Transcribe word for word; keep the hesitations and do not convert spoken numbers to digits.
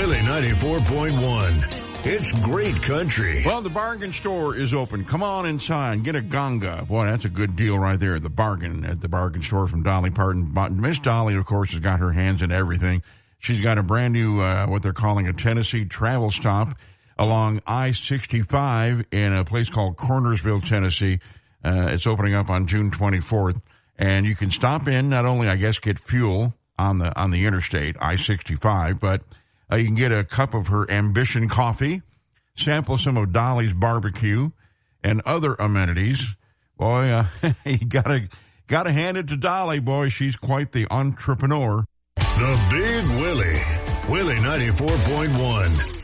Willie ninety-four point one. It's great country. Well, the bargain store is open. Come on inside. Get a Ganga. Boy, that's a good deal right there. The bargain at the bargain store from Dolly Parton. Miss Dolly, of course, has got her hands in everything. She's got a brand new, uh, what they're calling a Tennessee travel stop along I sixty-five in a place called Cornersville, Tennessee. Uh, it's opening up on June twenty-fourth. And you can stop in, not only, I guess, get fuel on the on the interstate, I sixty-five, but uh, you can get a cup of her Ambition coffee, sample some of Dolly's barbecue, and other amenities. Boy, uh, you gotta gotta hand it to Dolly, boy. She's quite the entrepreneur. The Big Willie. Willie ninety-four point one.